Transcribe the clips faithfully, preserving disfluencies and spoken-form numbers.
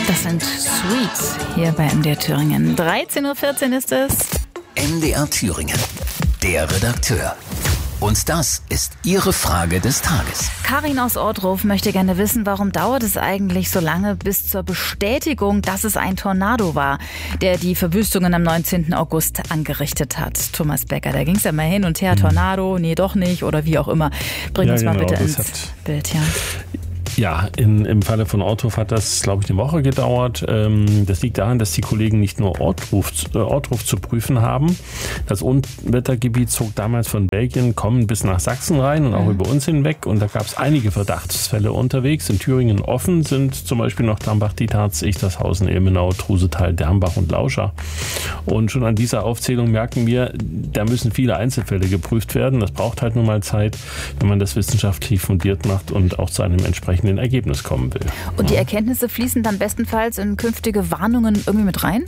Das sind Sweets hier bei M D R Thüringen. dreizehn Uhr vierzehn ist es. M D R Thüringen, der Redakteur. Und das ist Ihre Frage des Tages. Karin aus Ohrdruf möchte gerne wissen, warum dauert es eigentlich so lange bis zur Bestätigung, dass es ein Tornado war, der die Verwüstungen am neunzehnten August angerichtet hat. Thomas Becker, da ging es ja mal hin und her, hm. Tornado, nee doch nicht oder wie auch immer. Bring ja, uns mal genau, bitte ins hat... Bild, ja. Ja, in, im Falle von Ohrdruf hat das, glaube ich, eine Woche gedauert. Ähm, das liegt daran, dass die Kollegen nicht nur Ohrdruf, äh, Ohrdruf zu prüfen haben. Das Unwettergebiet zog damals von Belgien, kommen bis nach Sachsen rein und auch mhm. über uns hinweg. Und da gab es einige Verdachtsfälle unterwegs. In Thüringen offen sind zum Beispiel noch Dambach, Dietharz, Ichtershausen, Ilmenau, Trusetal, Dernbach und Lauscha. Und schon an dieser Aufzählung merken wir, da müssen viele Einzelfälle geprüft werden. Das braucht halt nun mal Zeit, wenn man das wissenschaftlich fundiert macht und auch zu einem entsprechenden Ergebnis kommen will. Und die Erkenntnisse fließen dann bestenfalls in künftige Warnungen irgendwie mit rein?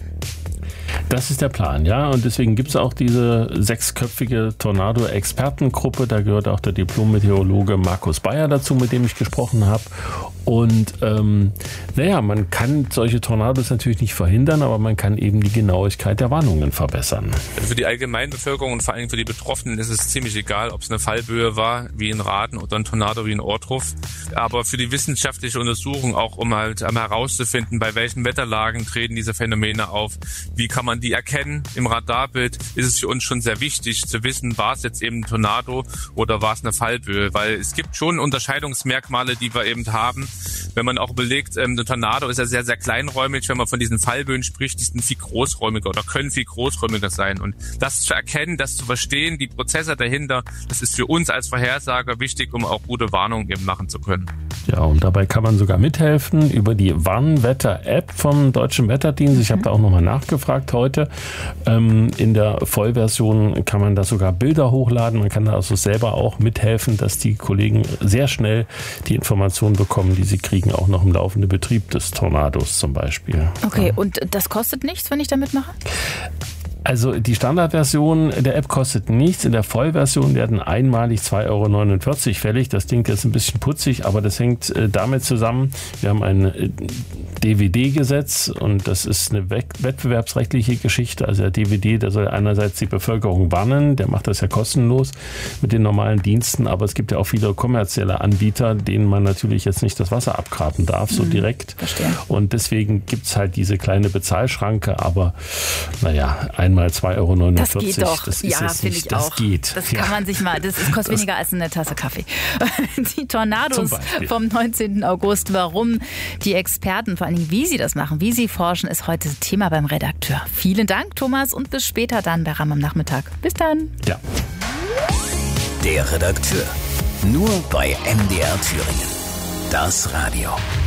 Das ist der Plan, ja. Und deswegen gibt es auch diese sechsköpfige Tornado-Expertengruppe. Da gehört auch der Diplom-Meteorologe Markus Bayer dazu, mit dem ich gesprochen habe. Und ähm, naja, man kann solche Tornados natürlich nicht verhindern, aber man kann eben die Genauigkeit der Warnungen verbessern. Für die Allgemeinbevölkerung und vor allem für die Betroffenen ist es ziemlich egal, ob es eine Fallböe war, wie in Raden, oder ein Tornado wie in Ohrdruf. Aber für die wissenschaftliche Untersuchung, auch um halt um herauszufinden, bei welchen Wetterlagen treten diese Phänomene auf, wie kann man die erkennen im Radarbild, ist es für uns schon sehr wichtig zu wissen, war es jetzt eben ein Tornado oder war es eine Fallböe, weil es gibt schon Unterscheidungsmerkmale, die wir eben haben. Wenn man auch überlegt, ähm, der Tornado ist ja sehr, sehr kleinräumig, wenn man von diesen Fallböen spricht, die sind viel großräumiger oder können viel großräumiger sein. Und das zu erkennen, das zu verstehen, die Prozesse dahinter, das ist für uns als Vorhersager wichtig, um auch gute Warnungen eben machen zu können. Ja, und dabei kann man sogar mithelfen über die Warnwetter-App vom Deutschen Wetterdienst. Ich habe da auch nochmal nachgefragt heute. Ähm, in der Vollversion kann man da sogar Bilder hochladen. Man kann da also selber auch mithelfen, dass die Kollegen sehr schnell die Informationen bekommen, die sie kriegen, auch noch im laufenden Betrieb des Tornados zum Beispiel. Okay, ja. Und das kostet nichts, wenn ich da mitmache? Also die Standardversion der App kostet nichts. In der Vollversion werden einmalig zwei Euro neunundvierzig fällig. Das klingt jetzt ein bisschen putzig, aber das hängt äh, damit zusammen. Wir haben ein äh, D W D-Gesetz und das ist eine wettbewerbsrechtliche Geschichte. Also der D W D, der soll einerseits die Bevölkerung warnen, der macht das ja kostenlos mit den normalen Diensten, aber es gibt ja auch viele kommerzielle Anbieter, denen man natürlich jetzt nicht das Wasser abgraben darf, so mhm, direkt. Verstehe. Und deswegen gibt es halt diese kleine Bezahlschranke, aber naja, einmal zwei Euro neunundvierzig. Das geht doch. Das ist ja, finde ich auch. Das geht. Das ja. kann man sich mal, das ist, kostet das weniger als eine Tasse Kaffee. Die Tornados vom neunzehnten August, warum die Experten, vor allen Dingen wie sie das machen, wie sie forschen, ist heute Thema beim Redakteur. Vielen Dank, Thomas, und bis später dann bei RAM am Nachmittag. Bis dann. Ja. Der Redakteur. Nur bei M D R Thüringen. Das Radio.